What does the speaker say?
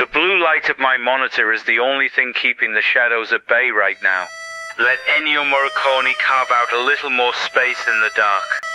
The blue light of my monitor is the only thing keeping the shadows at bay right now. Let Ennio Morricone carve out a little more space in the dark.